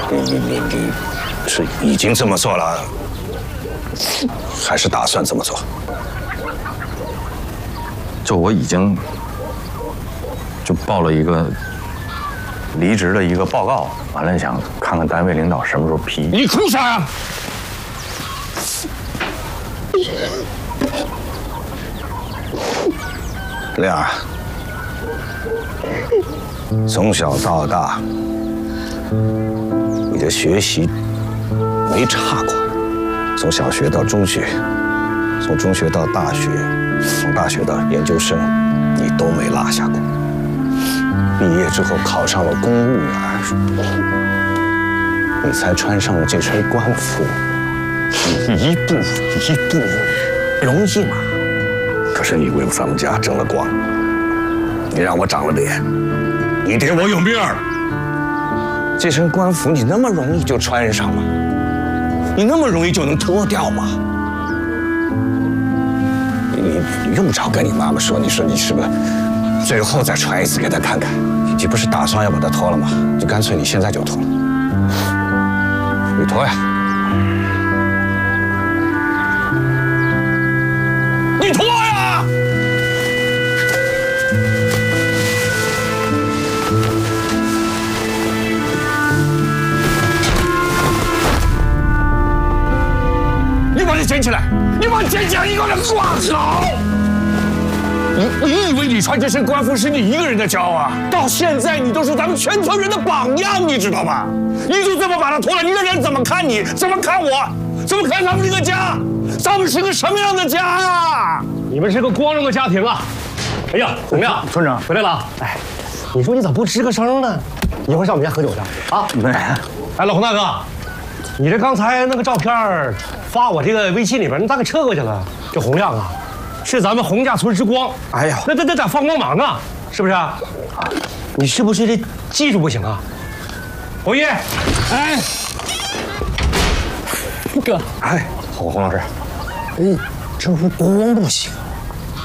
你是已经这么做了，还是打算这么做？ 就我已经就报了一个离职的一个报告，完了想看看单位领导什么时候批。 你哭啥呀？亮儿，从小到大，你的学习没差过，从小学到中学，从中学到大学，从大学到研究生，你都没落下过。毕业之后考上了公务员，你才穿上了这身官服，一步一步，容易吗？可是你为咱们家争了光，你让我长了脸，你爹我有面儿。这身官服你那么容易就穿上吗？你那么容易就能脱掉吗？你用不着跟你妈妈说，你说你是不是最后再穿一次给她看看？你不是打算要把它脱了吗？就干脆你现在就脱了，你脱呀！你脱呀！你把它捡起来，你把它捡起来，你给我挂好！你以为你穿这身官服是你一个人的骄傲啊？到现在你都是咱们全村人的榜样，你知道吗？你就这么把它脱了，你的人怎么看你？怎么看我？怎么看咱们这个家？咱们是个什么样的家啊？ 你们是个光荣的家庭啊！哎呀，洪亮，村长回来了。哎，你说你咋不吱个声呢？一会儿上我们家喝酒去啊？ 没。 哎，老洪大哥，你这刚才那个照片发我这个微信里边，你咋给撤过去了？这洪亮啊，是咱们洪家村之光。哎呀，那咋放光芒啊？是不是啊？你是不是这技术不行啊？侯爷，哎， 哥， 哎，洪老师， 这不光不行。